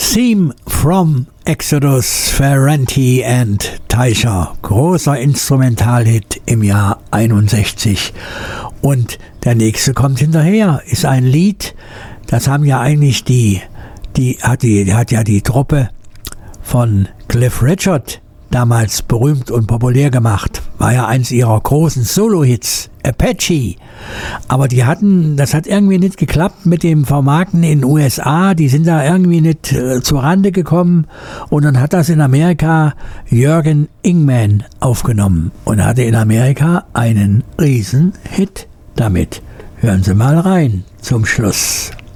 Theme from Exodus, Ferranti and Teicher. Großer Instrumentalhit im Jahr 61. Und der nächste kommt hinterher. Ist ein Lied, das haben ja eigentlich hat ja die Truppe von Cliff Richard damals berühmt und populär gemacht. War ja eins ihrer großen Solo-Hits, Apache. Aber das hat irgendwie nicht geklappt mit dem Vermarkten in den USA. Die sind da irgendwie nicht zur Rande gekommen. Und dann hat das in Amerika Jürgen Ingman aufgenommen und hatte in Amerika einen riesen Hit damit. Hören Sie mal rein zum Schluss.